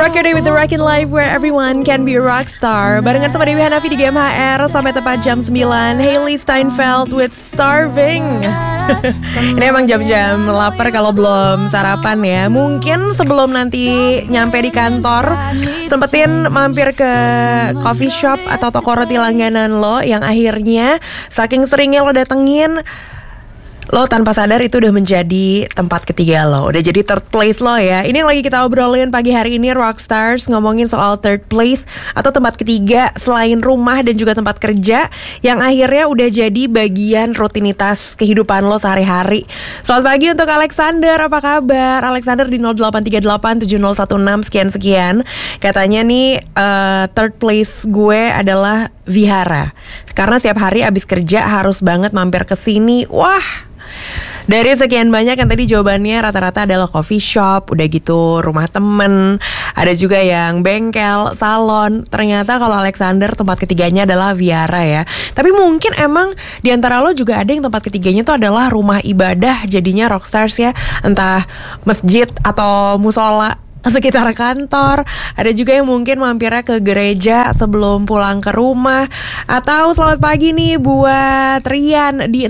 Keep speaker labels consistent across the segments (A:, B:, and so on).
A: Rock your day with the Rockin' Life where everyone can be a rock star. Barengan sama Dewi Hanafi di GMHR sampai tepat jam 9. Hailey Steinfeld with Starving. Ini emang jam-jam lapar kalau belum sarapan ya. Mungkin sebelum nanti nyampe di kantor, sempetin mampir ke coffee shop atau toko roti langganan lo yang akhirnya saking seringnya lo datengin, lo tanpa sadar itu udah menjadi tempat ketiga lo, udah jadi third place lo ya. Ini yang lagi kita obrolin pagi hari ini Rockstars, ngomongin soal third place atau tempat ketiga selain rumah dan juga tempat kerja yang akhirnya udah jadi bagian rutinitas kehidupan lo sehari-hari. Selamat pagi untuk Alexander, apa kabar? Alexander di 08387016 sekian-sekian. Katanya nih third place gue adalah vihara. Karena setiap hari abis kerja harus banget mampir ke sini. Wah, dari sekian banyak yang tadi jawabannya rata-rata adalah coffee shop, udah gitu rumah temen, ada juga yang bengkel, salon. Ternyata kalau Alexander tempat ketiganya adalah vihara ya. Tapi mungkin emang di antara lo juga ada yang tempat ketiganya tuh adalah rumah ibadah, jadinya Rockstars ya. Entah masjid atau musola sekitar kantor. Ada juga yang mungkin mampirnya ke gereja sebelum pulang ke rumah. Atau selamat pagi nih buat Rian di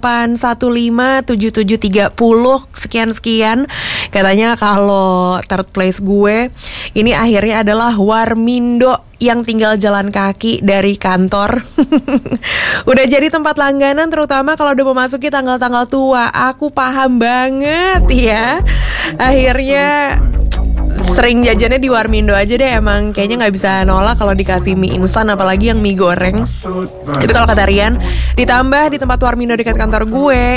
A: 08157730 sekian-sekian. Katanya kalau third place gue ini akhirnya adalah Warmindo yang tinggal jalan kaki dari kantor. Udah jadi tempat langganan terutama kalau udah memasuki tanggal-tanggal tua. Aku paham banget ya. Akhirnya sering jajannya di Warmindo aja deh. Emang kayaknya gak bisa nolak kalau dikasih mie instan, apalagi yang mie goreng. Tapi kalau kata Rian, ditambah di tempat Warmindo dekat kantor gue,